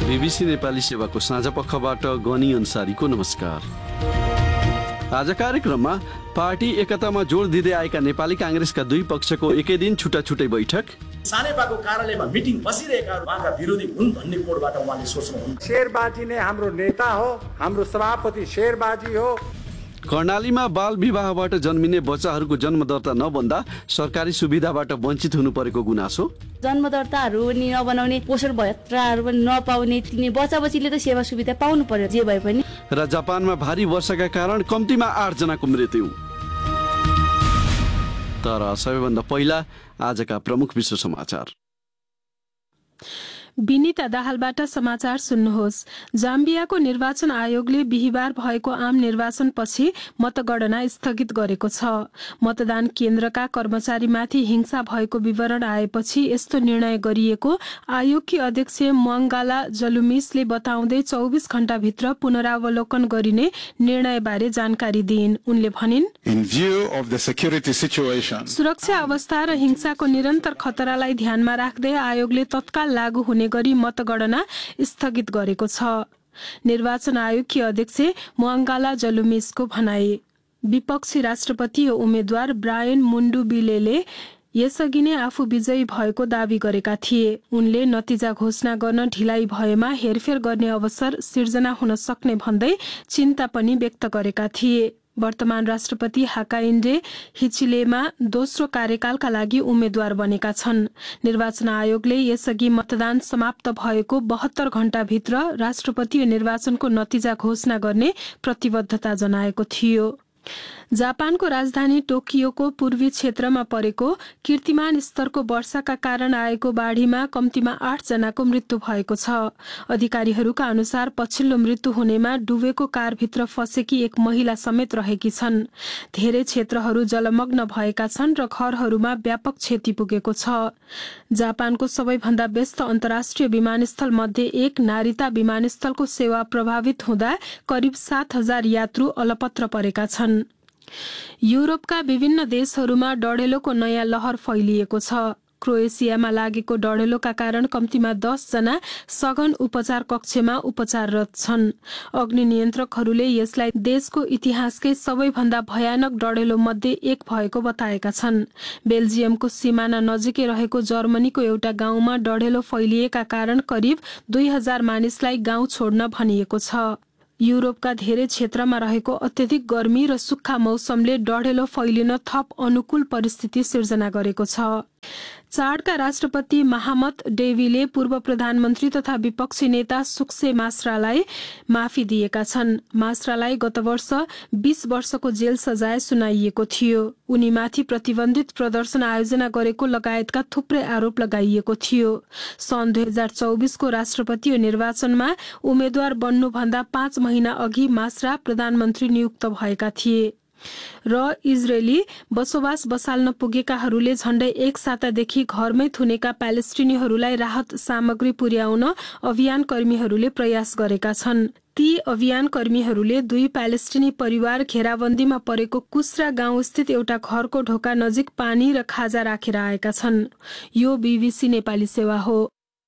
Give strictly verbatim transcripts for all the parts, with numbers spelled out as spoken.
BBC Nepali सेवाको साँझ पखबाट गनी अन्सारीको नमस्कार। आज कार्यक्रममा पार्टी एकतामा जोड दिँदै आएका नेपाली कांग्रेसका दुई पक्षको एकै दिन छुट्टा छुट्टै बैठक, सानेपाको कार्यालयमा मिटिङ बसिरहेका उहाँका विरोधी हुन् भन्ने कोडबाट उहाँले सोच्नुहुन्छ। शेरबाजी नै हाम्रो नेता हो, हाम्रो सभापति शेरबाजी हो। कर्णालीमा बाल विवाहबाट जन्मिने बच्चाहरूको जन्म दर्ता नबन्दा सरकारी सुविधाबाट वञ्चित हुनु परेको गुनासो, जन्म दर्ताहरू पनि नबनाउने, पोषण भत्ताहरू पनि नपाउने, तिनी बच्चा बच्चीले त सेवा सुविधा पाउनु पर्यो जे भए पनि। र जापानमा भारी वर्षाका कारण कम्तीमा आठ जनाको मृत्यु। तर सबैभन्दा पहिला आजका प्रमुख विश्व समाचार। विनिता दाहालबाट समाचार सुन्नुहोस्। जाम्बियाको निर्वाचन आयोगले बिहिबार भएको आम निर्वाचनपछि मतगणना स्थगित गरेको छ। मतदान केन्द्रका कर्मचारीमाथि हिंसा भएको विवरण आएपछि यस्तो निर्णय गरिएको आयोगकी अध्यक्ष मङ्गाला जलुमिसले बताउँदै चौबिस घण्टाभित्र पुनरावलोकन गरिने निर्णयबारे जानकारी दिइन्। उनले भनिन्, सुरक्षा अवस्था र हिंसाको निरन्तर खतरालाई ध्यानमा राख्दै आयोगले तत्काल लागू हुने गरी मतगणना स्थगित गरेको छ। निर्वाचन आयोगकी अध्यक्ष मङ्गाला जलुमिसको भनाई। विपक्षी राष्ट्रपति उम्मेद्वार ब्रायन मुन्डुबिलेले यसअघि नै आफू विजयी भएको दावी गरेका थिए। उनले नतिजा घोषणा गर्न ढिलाइ भएमा हेरफेर गर्ने अवसर सिर्जना हुन सक्ने भन्दै चिन्ता पनि व्यक्त गरेका थिए। वर्तमान राष्ट्रपति हाकाइन्डे हिचिलेमा दोस्रो कार्यकालका लागि उम्मेद्वार बनेका छन्। निर्वाचन आयोगले यसअघि मतदान समाप्त भएको बहत्तर घण्टाभित्र राष्ट्रपति निर्वाचनको नतिजा घोषणा गर्ने प्रतिबद्धता जनाएको थियो। जापानको राजधानी टोकियोको पूर्वी क्षेत्रमा परेको कीर्तिमान स्तरको वर्षाका कारण आएको बाढीमा कम्तीमा आठ जनाको मृत्यु भएको छ। अधिकारीहरूका अनुसार पछिल्लो मृत्यु हुनेमा डुबेको कारभित्र फसेकी एक महिला समेत रहेकी छन्। धेरै क्षेत्रहरू जलमग्न भएका छन् र घरहरूमा व्यापक क्षति पुगेको छ। जापानको सबैभन्दा व्यस्त अन्तर्राष्ट्रिय विमानस्थल मध्ये एक नारिता विमानस्थलको सेवा प्रभावित हुँदा करिब सात हजार यात्रु अलपत्र परेका छन्। युरोपका विभिन्न देशहरूमा डढेलोको नयाँ लहर फैलिएको छ। क्रोएसियामा लागेको डढेलोका कारण कम्तीमा दस जना सघन उपचार कक्षमा उपचाररत छन्। अग्नि नियन्त्रकहरूले यसलाई देशको इतिहासकै सबैभन्दा भयानक डढेलो मध्ये एक भएको बताएका छन्। बेल्जियमको सिमाना नजिकै रहेको जर्मनीको एउटा गाउँमा डढेलो फैलिएका कारण करिब दुई हजार मानिसलाई गाउँ छोड्न भनिएको छ। युरोपका धेरै क्षेत्रमा रहेको अत्यधिक गर्मी र सुक्खा मौसमले डढेलो फैलिन थप अनुकूल परिस्थिति सिर्जना गरेको छ। चाडका राष्ट्रपति महामत डेवीले पूर्व प्रधानमन्त्री तथा विपक्षी नेता सुक्से मास्रालाई माफी दिएका छन्। मास्रालाई गत वर्ष बीस वर्षको जेल सजाय सुनाइएको थियो। उनीमाथि प्रतिबन्धित प्रदर्शन आयोजना गरेको लगायतका थुप्रै आरोप लगाइएको थियो। सन् दुई हजार चौबिसको राष्ट्रपति निर्वाचनमा उम्मेद्वार बन्नुभन्दा पाँच महिना अघि मास्रा प्रधानमन्त्री नियुक्त भएका थिए। र इजरायली बसोबास बसाल्न पुगेकाहरूले झण्डै एक सातादेखि घरमै थुनेका प्यालेस्टिनीहरूलाई राहत सामग्री पुर्याउन अभियान कर्मीहरूले प्रयास गरेका छन्। ती अभियान कर्मीहरूले दुई प्यालेस्टिनी परिवार घेराबन्दीमा परेको कुस्रा गाउँस्थित एउटा घरको ढोका नजिक पानी र खाजा राखेर आएका छन्। यो बीबीसी नेपाली सेवा हो।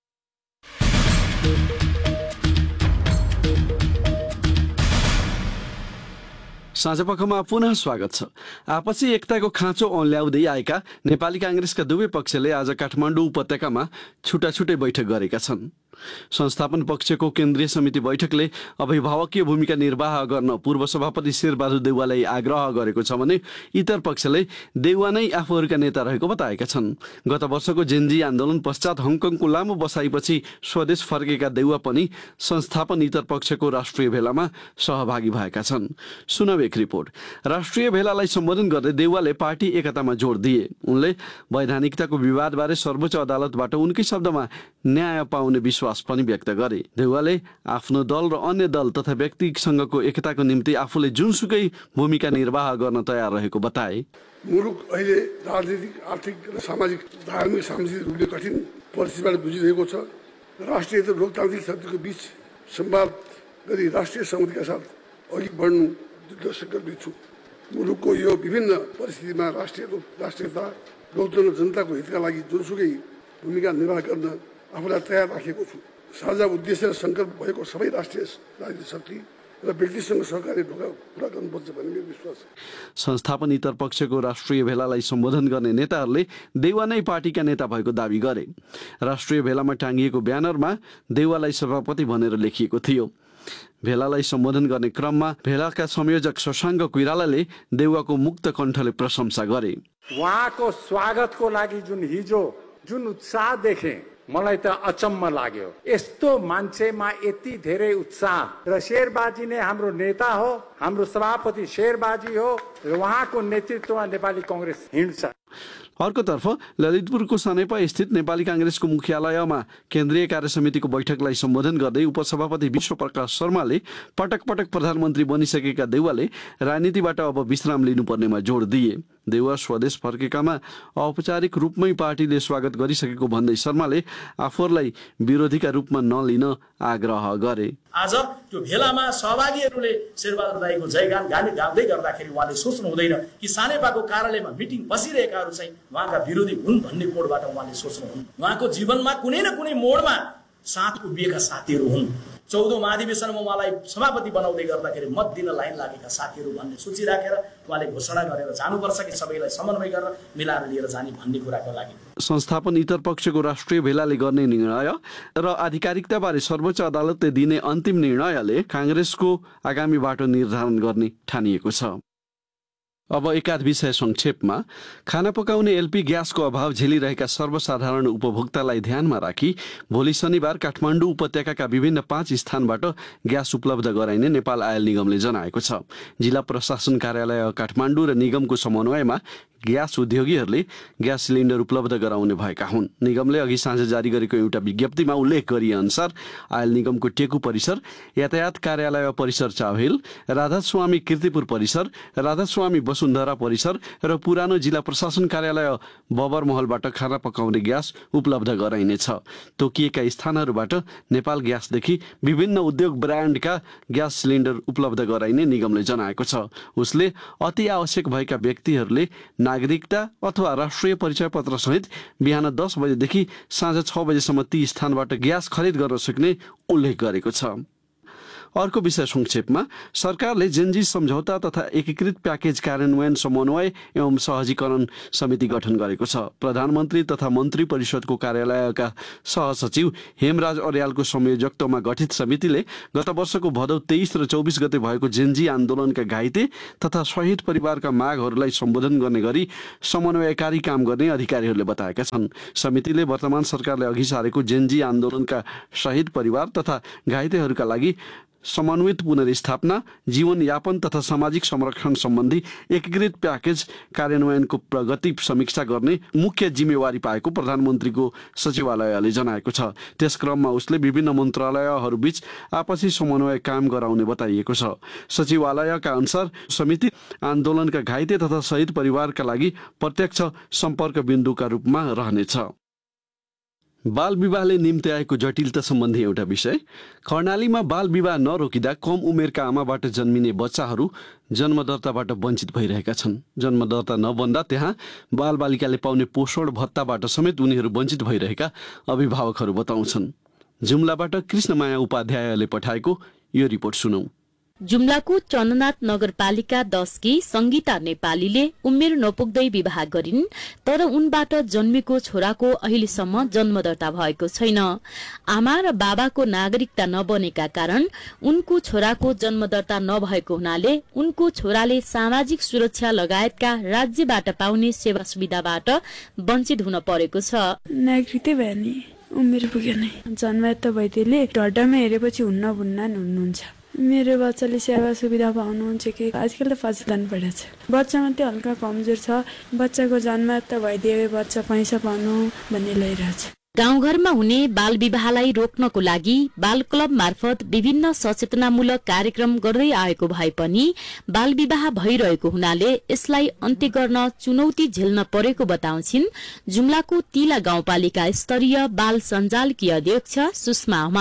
साँझपखमा पुनः स्वागत छ। आपसी एकताको खाँचो औल्याउँदै आएका नेपाली कांग्रेसका दुवै पक्षले आज काठमाडौँ उपत्यकामा छुट्टा छुट्टै बैठक गरेका छन्। संस्थापन पक्षको केन्द्रीय समिति बैठकले अभिभावकीय भूमिका निर्वाह गर्न पूर्व सभापति शेरबहादुर देउवालाई आग्रह गरेको छ भने इतर पक्षले देउवा नै आफूहरूका नेता रहेको बताएका छन्। गत वर्षको जेन्जी आन्दोलन पश्चात हङकङको लामो बसाइपछि स्वदेश फर्केका देउवा पनि संस्थापन इतर पक्षको राष्ट्रिय भेलामा सहभागी भएका छन्। सुनौ एक रिपोर्ट। राष्ट्रिय भेलालाई सम्बोधन गर्दै देउवाले पार्टी एकतामा जोड दिए। उनले वैधानिकताको विवादबारे सर्वोच्च अदालतबाट उनकै शब्दमा न्याय पाउने विश्वास पनि व्यक्त गरे। देउवाले आफ्नो दल र अन्य दल तथा व्यक्तिसँगको एकताको निम्ति आफूले जुनसुकै भूमिका निर्वाह गर्न तयार रहेको बताए। मुलुक अहिले राजनीतिक, आर्थिक र सामाजिक धार्मिक सांस्कृतिक रूपले कठिन परिस्थितिबाट गुजिरहेको छ। राष्ट्रिय र लोकतान्त्रिक शक्तिको बीच संवाद गरी राष्ट्रिय सहमतिका साथ अघि बढ्नु दृढ संकल्पित छु। मुलुकको यो विभिन्न परिस्थितिमा राष्ट्रिय राष्ट्रियता लोकतन्त्र जनताको हितका लागि जुनसुकै भूमिका निर्वाह गर्न आफूलाई तयार राखेको छु। साझा उद्देश्य र सङ्कल्प भएको सबै राष्ट्रिय राजनीतिक शक्ति र व्यक्तिसँग सहकारी ढोका पुरा गर्नुपर्छ भन्ने मेरो विश्वास छ। संस्थापन इतर पक्षको राष्ट्रिय भेलालाई सम्बोधन गर्ने नेताहरूले देउवा नै पार्टीका नेता भएको दावी गरे। राष्ट्रिय भेलामा टाँगिएको ब्यानरमा देउवालाई सभापति भनेर लेखिएको थियो। भेलालाई सम्बोधन गर्ने क्रममा भेलाका संयोजक शशाङ्क कोइरालाले देउवाको मुक्त कण्ठले प्रशंसा गरे। उहाँको स्वागतको लागि जुन हिजो जुन उत्साह देखे मलाई त अचम्म लाग्यो। यस्तो मान्छेमा यति धेरै उत्साह र शेरबाजी नै हाम्रो नेता हो, हाम्रो सभापति शेरबाजी हो र उहाँको नेतृत्वमा नेपाली कांग्रेस हिँड्छ। अर्कोतर्फ ललितपुरको सनेपा स्थित नेपाली कांग्रेसको मुख्यालयमा केन्द्रीय कार्य समितिको बैठकलाई सम्बोधन गर्दै उपसभापति विश्व प्रकाश शर्माले पटक पटक प्रधानमन्त्री बनिसकेका देउवाले राजनीतिबाट अब विश्राम लिनुपर्नेमा जोड दिए। देउवा स्वदेश फर्केकामा औपचारिक रूपमै पार्टीले स्वागत गरिसकेको भन्दै शर्माले आफूहरूलाई विरोधीका रूपमा नलिन आग्रह गरे। आज त्यो भेलामा सहभागीहरूले शेरबहादुर दाइको जयगान गाने गाउँदै गर्दाखेरि उहाँले सोच्नु हुँदैन कि सानेपाको कार्यालयमा मिटिङ बसिरहेकाहरू चाहिँ उहाँका विरोधी हुन् भन्ने कोडबाट उहाँले सोच्नुहुन्न। उहाँको जीवनमा कुनै न कुनै मोडमा साथ उभिएका साथीहरू हुन्। चौधौँ महाधिवेशनमा उहाँलाई सभापति बनाउँदै गर्दाखेरि मत दिन लाइन लागेका साथीहरू भन्ने सूची राखेर उहाँले घोषणा गरेर जानुपर्छ कि सबैलाई समन्वय गरेर मिलाएर लिएर जाने भन्ने कुराको लागि संस्थापन इतर पक्षको राष्ट्रिय भेलाले गर्ने निर्णय र आधिकारिकताबारे सर्वोच्च अदालतले दिने अन्तिम निर्णयले कांग्रेसको आगामी बाटो निर्धारण गर्ने ठानिएको छ। अब एकाध विषय संक्षेपमा खाना पकाउने एलपी ग्यासको अभाव झेलिरहेका सर्वसाधारण उपभोक्तालाई ध्यानमा राखी भोलि शनिबार काठमाडौँ उपत्यकाका विभिन्न पाँच स्थानबाट ग्यास उपलब्ध गराइने नेपाल आयल निगमले जनाएको छ। जिल्ला प्रशासन कार्यालय काठमाडौँ र निगमको समन्वयमा ग्यास उद्योगीहरूले ग्यास सिलिन्डर उपलब्ध गराउने भएका हुन्। निगमले अघि साँझ जारी गरेको एउटा विज्ञप्तिमा उल्लेख गरिए अनुसार आयल निगमको टेकु परिसर, यातायात कार्यालय परिसर चाउहिल, राधास्वामी कीर्तिपुर परिसर, राधास्वामी वसुन्धरा परिसर र पुरानो जिल्ला प्रशासन कार्यालय बबरमहलबाट खाना पकाउने ग्यास उपलब्ध गराइनेछ। तोकिएका स्थानहरूबाट नेपाल ग्यासदेखि विभिन्न उद्योग ब्रान्डका ग्यास सिलिन्डर उपलब्ध गराइने निगमले जनाएको छ। उसले अति आवश्यक भएका व्यक्तिहरूले नागरिकता अथवा राष्ट्रिय परिचय पत्र सहित बिहान दस बजेदेखि साँझ छ बजेसम्म ती स्थानबाट ग्यास खरिद गर्न सक्ने उल्लेख गरेको छ। अर्को विषय संक्षेपमा सरकारले जेनजी सम्झौता तथा एकीकृत प्याकेज कार्यान्वयन समन्वय एवं सहजीकरण समिति गठन गरेको छ। प्रधानमन्त्री तथा मन्त्री परिषदको कार्यालयका सहसचिव हेमराज अर्यालको संयोजकत्वमा गठित समितिले गत वर्षको भदौ तेइस र चौबिस गते भएको जेनजी आन्दोलनका घाइते तथा शहीद परिवारका मागहरूलाई सम्बोधन गर्ने गरी समन्वयकारी काम गर्ने अधिकारीहरूले बताएका छन्। समितिले वर्तमान सरकारले अघि सारेको जेनजी आन्दोलनका शहीद परिवार तथा घाइतेहरूका लागि समन्वित पुनर्स्थापना, जीवनयापन तथा सामाजिक संरक्षण सम्बन्धी एकीकृत प्याकेज कार्यान्वयनको प्रगति समीक्षा गर्ने मुख्य जिम्मेवारी पाएको प्रधानमन्त्रीको सचिवालयले जनाएको छ। त्यस क्रममा उसले विभिन्न मन्त्रालयहरूबीच आपसी समन्वय काम गराउने बताइएको छ। सचिवालयका अनुसार समिति आन्दोलनका घाइते तथा शहीद परिवारका लागि प्रत्यक्ष सम्पर्क बिन्दुका रूपमा रहनेछ। बाल विवाहले निम्ति आएको जटिलता सम्बन्धी एउटा विषय। कर्णालीमा बाल विवाह नरोकिँदा कम उमेरका आमाबाट जन्मिने बच्चाहरू जन्मदर्ताबाट वञ्चित भइरहेका छन्। जन्मदर्ता नबन्दा त्यहाँ बालबालिकाले पाउने पोषण भत्ताबाट समेत उनीहरू वञ्चित भइरहेका अभिभावकहरू बताउँछन्। जुम्लाबाट कृष्णमाया उपाध्यायले पठाएको यो रिपोर्ट सुनौ। जुम्लाको चन्दनाथ नगरपालिका दशकी संगीता नेपालीले उमेर नपुग्दै विवाह गरिन्, तर उनबाट जन्मेको छोराको अहिलेसम्म जन्मदर्ता भएको छैन। आमा र बाबाको नागरिकता नबनेका कारण उनको छोराको जन्मदर्ता नभएको हुनाले उनको छोराले सामाजिक सुरक्षा लगायतका राज्यबाट पाउने सेवा सुविधाबाट वञ्चित हुन परेको छ। नागरिकतै भयो नि, उमेर पुगेन, जन्मदर्ता भइदिएले ढड्डामा हेरेपछि हुन्न भुन्न हुनुहुन्छ। मेरो बच्चाले सेवा सुविधा पाउनुहुन्छ कि आजकल त फसिलानु परेको छ। बच्चा मात्रै हल्का कमजोर छ, बच्चाको जन्म त भइदिए बच्चा पैसा पाउनु भन्ने लैरहेछ। गाउँघरमा हुने बाल विवाहलाई रोक्नको लागि बाल क्लब मार्फत विभिन्न सचेतनामूलक कार्यक्रम गर्दै आएको भए पनि बाल विवाह भइरहेको हुनाले यसलाई अन्त्य गर्न चुनौती झेल्न परेको बताउँछिन् जुम्लाको तिला गाउँपालिका स्तरीय बाल सञ्जालकी अध्यक्ष सुषमा हमाल।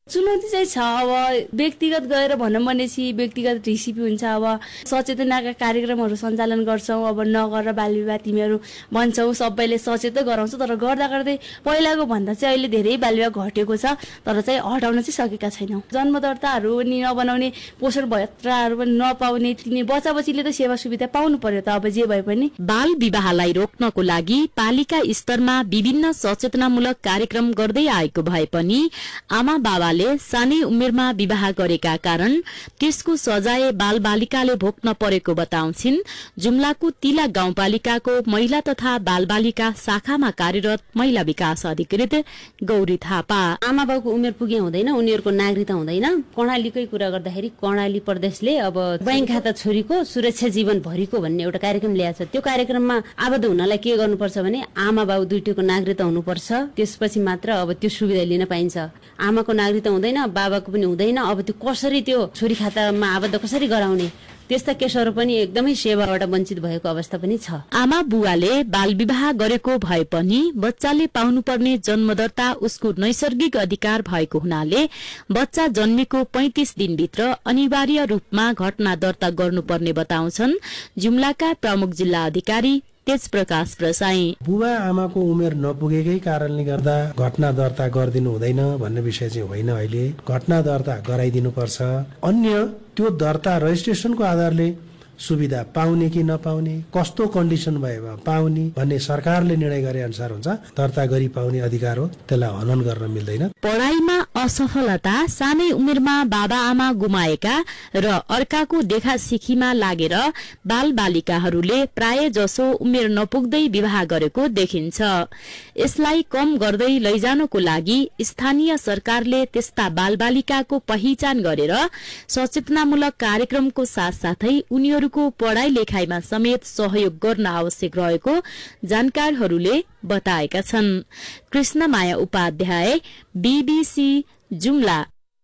चुनौती चाहिँ छ। अब व्यक्तिगत गएर भनौँ भनेपछि व्यक्तिगत रेसिपी हुन्छ। अब सचेतनाका कार्यक्रमहरू सञ्चालन गर्छौँ। अब नगर बाल विवाह तिमीहरू भन्छौँ, सबैले सचेत गराउँछौँ। तर गर्दा गर्दै पहिलाको भन्दा चाहिँ अहिले धेरै बाल विवाह घटेको छ, तर चाहिँ हटाउन चाहिँ सकेका छैनौँ। जन्मदर्ताहरू नि नबनाउने, पोषण भत्ताहरू पनि नपाउने, तिनी बच्चा बच्चीले त सेवा सुविधा पाउनु पर्यो त। अब जे भए पनि बाल विवाहलाई रोक्नको लागि पालिका स्तरमा विभिन्न सचेतनामूलक कार्यक्रम गर्दै आएको भए पनि आमा बाबाले सानै उमेरमा विवाह गरेका कारण त्यसको सजाय बाल बालिकाले भोग्न परेको बताउँछिन् जुम्लाको तिला गाउँपालिकाको महिला तथा बाल बालिका शाखामा कार्यरत महिला विकास अधिकृत गौरी थापा। आमा बाबुको उमेर पुगे हुँदैन, उनीहरूको नागरिकता हुँदैन। कर्णालीकै कुरा गर्दाखेरि कर्णाली प्रदेशले अब बैंक खाता छोरीको सुरक्षा जीवन भरिको भन्ने एउटा कार्यक्रम ल्याएको छ। त्यो कार्यक्रममा आबद्ध हुनलाई के गर्नुपर्छ भने आमा बाबु दुईटैको नागरिकता हुनुपर्छ, त्यसपछि मात्र अब त्यो सुविधा लिन पाइन्छ। आमाको नागरिकता हुँदैन, बाबाको पनि हुँदैन। अब त्यो कसरी त्यो छोरी खातामा आबद्ध कसरी गराउने, त्यस्ता केसहरू पनि एकदमै सेवाबाट वञ्चित भएको अवस्था पनि छ। आमा बुवाले बाल विवाह गरेको भए पनि बच्चाले पाउनुपर्ने जन्मदर्ता उसको नैसर्गिक अधिकार भएको हुनाले बच्चा जन्मेको पैंतीस दिनभित्र अनिवार्य रूपमा घटना दर्ता गर्नुपर्ने बताउँछन् जुम्लाका प्रमुख जिल्ला अधिकारी तेज प्रकाश प्रसाई। बुबा आमाको उमेर नपुगेकै कारणले गर्दा घटना दर्ता गरिदिनु हुँदैन भन्ने विषय चाहिँ होइन। अहिले घटना दर्ता गराइदिनु पर्छ। अन्य त्यो दर्ता रजिस्ट्रेसनको आधारले सुविधा पाउने कि नपाउने, कस्तो कन्डिसन भएमा पाउने भन्ने सरकारले निर्णय गरे अनुसार हुन्छ। दर्ता गरी पाउने अधिकार हो, त्यसलाई हनन गर्न मिल्दैन। पढाइमा असफलता, सानै उमेरमा बाबा आमा गुमाएका र अर्काको देखा सिखीमा लागेर बाल बालिकाहरूले प्राय जसो उमेर नपुग्दै विवाह गरेको देखिन्छ। यसलाई कम गर्दै लैजानको लागि स्थानीय सरकारले त्यस्ता बाल बालिकाको पहिचान गरेर सचेतनामूलक कार्यक्रमको साथसाथै उनीहरू को पढ़ाई लेखाइमा समेत सहयोग गर्न आवश्यक रहेको जानकारहरूले बताएका छन्। कृष्णमाया उपाध्याय, बीबीसी जुम्ला।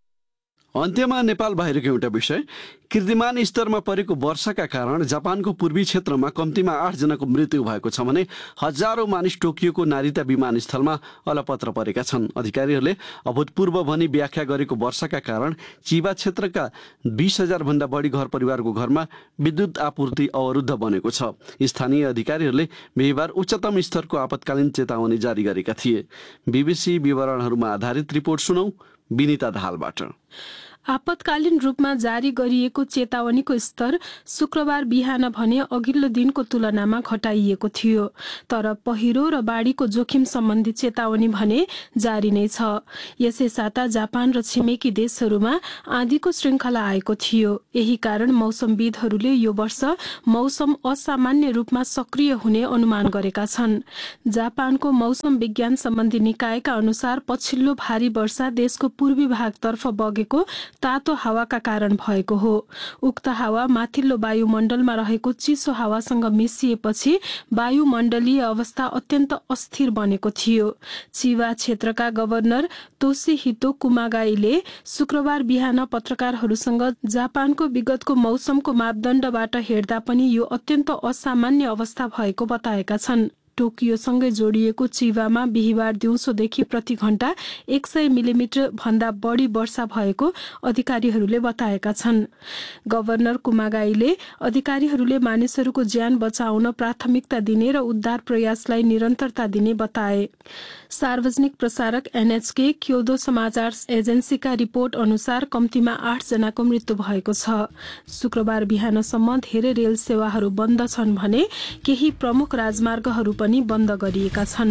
अन्त्यमा नेपाल बाहिरको एउटा विषय, कीर्तिमान स्तरमा परेको वर्षाका कारण जापानको पूर्वी क्षेत्रमा कम्तीमा आठ जनाको मृत्यु भएको छ भने हजारौं मानिस टोकियोको नारिता विमानस्थलमा अलपत्र परेका छन्। अधिकारीहरूले अभूतपूर्व भनी व्याख्या गरेको वर्षाका कारण चिबा क्षेत्रका बीस हजार भन्दा बढी घर परिवारको घरमा विद्युत आपूर्ति अवरुद्ध बनेको छ। स्थानीय अधिकारीहरूले बिहिबार उच्चतम स्तरको आपतकालीन चेतावनी जारी गरेका थिए। बीबीसी विवरणहरूमा आधारित रिपोर्ट सुनौ विनिता दाहालबाट। आपतकालीन रूपमा जारी गरिएको चेतावनीको स्तर शुक्रबार बिहान भने अघिल्लो दिनको तुलनामा घटाइएको थियो, तर पहिरो र बाढीको जोखिम सम्बन्धी चेतावनी भने जारी नै छ। यसै साता जापान र छिमेकी देशहरूमा आँधीको श्रृङ्खला आएको थियो। यही कारण मौसमविदहरूले यो वर्ष मौसम असामान्य रूपमा सक्रिय हुने अनुमान गरेका छन्। जापानको मौसम विज्ञान सम्बन्धी निकायका अनुसार पछिल्लो भारी वर्षा देशको पूर्वी भागतर्फ बगेको तातो हावाका कारण भएको हो। उक्त हावा माथिल्लो वायुमण्डलमा रहेको चिसो हावासँग मिसिएपछि वायुमण्डलीय अवस्था अत्यन्त अस्थिर बनेको थियो। चिवा क्षेत्रका गभर्नर तोसिहितो कुमागाईले शुक्रबार बिहान पत्रकारहरूसँग जापानको विगतको मौसमको मापदण्डबाट हेर्दा पनि यो अत्यन्त असामान्य अवस्था भएको बताएका छन्। टोकियोसँगै जोडिएको चिवामा बिहिबार दिउँसोदेखि प्रति घण्टा एक सय मिलिमिटर भन्दा बढी वर्षा भएको अधिकारीहरूले बताएका छन्। गभर्नर कुमागाईले अधिकारीहरूले मानिसहरूको ज्यान बचाउन प्राथमिकता दिने र उद्धार प्रयासलाई निरन्तरता दिने बताए। सार्वजनिक प्रसारक एनएचके क्योदो समाचार एजेन्सीका रिपोर्ट अनुसार कम्तीमा आठ जनाको मृत्यु भएको छ। शुक्रबार बिहानसम्म धेरै रेल सेवाहरू बन्द छन् भने केही प्रमुख राजमार्गहरू पनि बन्द गरिएका छन्।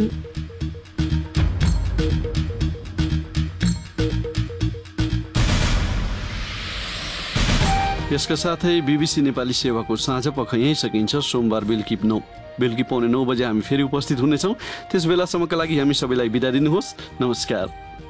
यसका साथै बीबीसी नेपाली सेवाको साँझ पख यही सकिन्छ। सोमबार बेलुकी नौ बेलुकी पौने नौ बजे हामी फेरि उपस्थित हुनेछौँ। त्यस बेलासम्मका लागि हामी सबैलाई बिदा दिनुहोस्। नमस्कार।